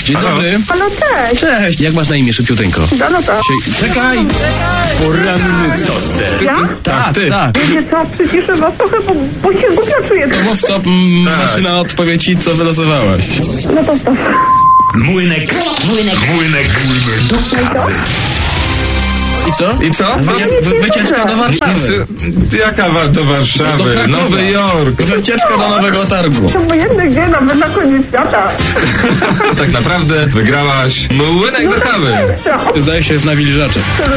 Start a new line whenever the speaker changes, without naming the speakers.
Dzień dobry.
Halo, cześć.
Cześć. Jak masz na imię, szybciuteńko?
Danuta.
Czekaj.
Poranny toster.
Ja?
Tak, ty. Tak.
Wiecie co, przyciszę was trochę, bo się głupio czuję.
To mów stop, maszyna odpowie ci, co wylosowałaś.
No to stop.
Młynek do kawy.
I co? Wycieczka do Warszawy.
Jaka do Warszawy?
Do Krakowa.
Nowy Jork.
Wycieczka do Nowego Targu.
To obojętne gdzie, nawet na koniec świata.
Tak naprawdę wygrałaś młynek do kawy.
Zdaje się, jest na wilżacze.